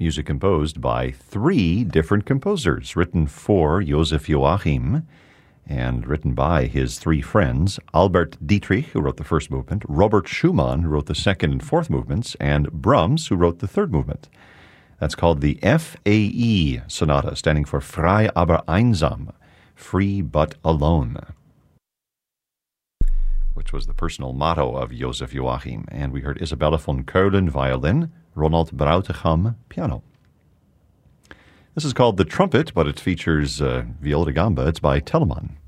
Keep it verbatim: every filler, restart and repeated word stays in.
Music composed by three different composers, written for Joseph Joachim and written by his three friends, Albert Dietrich, who wrote the first movement, Robert Schumann, who wrote the second and fourth movements, and Brahms, who wrote the third movement. That's called the F A E Sonata, standing for Frei aber einsam, free but alone, which was the personal motto of Joseph Joachim. And we heard Isabella von Keulen, violin, Ronald Brautigam, piano. This is called The Trumpet, but it features uh, viola da gamba. It's by Telemann.